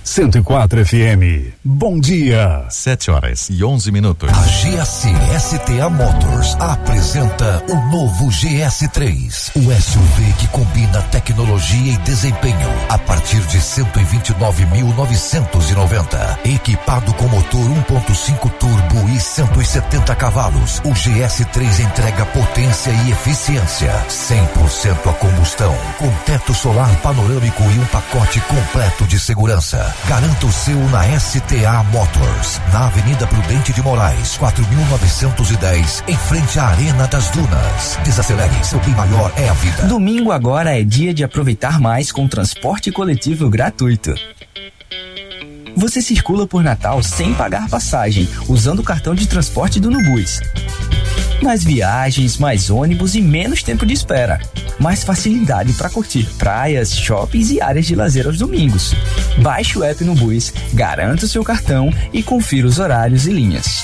104 FM. Bom dia. 7h11. A GAC STA Motors apresenta o novo GS3, o SUV que combina tecnologia e desempenho a partir de 129.990. Equipado com motor 1.5 turbo e 170 cavalos, o GS3 entrega potência e eficiência, 100% a combustão, com teto solar panorâmico e um pacote completo de segurança. Garanta o seu na STA Motors, na Avenida Prudente de Moraes, 4.910, em frente à Arena das Dunas. Desacelere, seu bem maior é a vida. Domingo agora é dia de aproveitar mais com transporte coletivo gratuito. Você circula por Natal sem pagar passagem, usando o cartão de transporte do Nubus. Mais viagens, mais ônibus e menos tempo de espera. Mais facilidade para curtir praias, shoppings e áreas de lazer aos domingos. Baixe o app Nubus, garanta o seu cartão e confira os horários e linhas.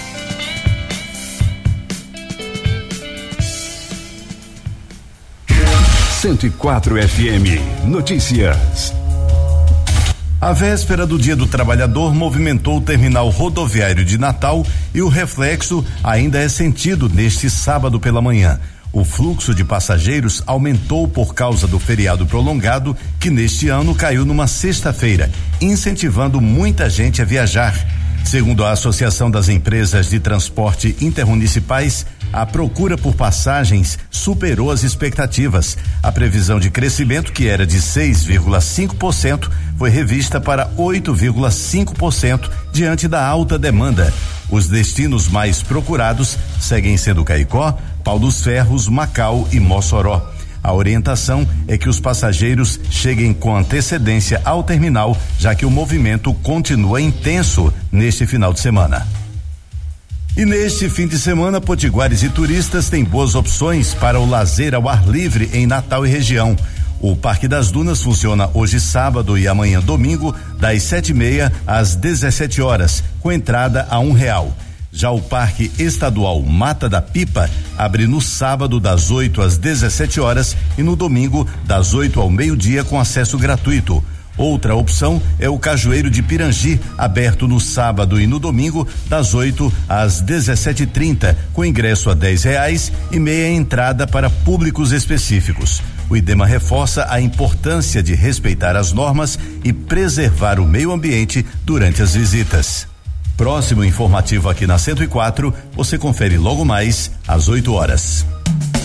(104 FM) Notícias. A véspera do Dia do Trabalhador movimentou o terminal rodoviário de Natal e o reflexo ainda é sentido neste sábado pela manhã. O fluxo de passageiros aumentou por causa do feriado prolongado, que neste ano caiu numa sexta-feira, incentivando muita gente a viajar. Segundo a Associação das Empresas de Transporte Intermunicipais, a procura por passagens superou as expectativas. A previsão de crescimento, que era de 6,5%, foi revista para 8,5% diante da alta demanda. Os destinos mais procurados seguem sendo Caicó, Pau dos Ferros, Macau e Mossoró. A orientação é que os passageiros cheguem com antecedência ao terminal, já que o movimento continua intenso neste final de semana. E neste fim de semana, potiguares e turistas têm boas opções para o lazer ao ar livre em Natal e região. O Parque das Dunas funciona hoje sábado e amanhã domingo, das 7h30 às 17h, com entrada a R$1. Já o Parque Estadual Mata da Pipa abre no sábado das 8 às 17h e no domingo das 8 ao meio-dia com acesso gratuito. Outra opção é o Cajueiro de Pirangi, aberto no sábado e no domingo das 8 às 17h30, com ingresso a R$10 e meia entrada para públicos específicos. O IDEMA reforça a importância de respeitar as normas e preservar o meio ambiente durante as visitas. Próximo informativo aqui na 104, você confere logo mais às 8h.